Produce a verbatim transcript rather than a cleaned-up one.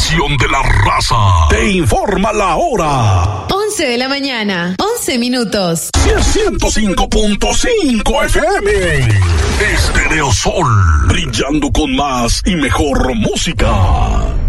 estación de la raza. Te informa la hora. once de la mañana, once minutos. ciento cinco punto cinco F M. Estereosol, brillando con más y mejor música.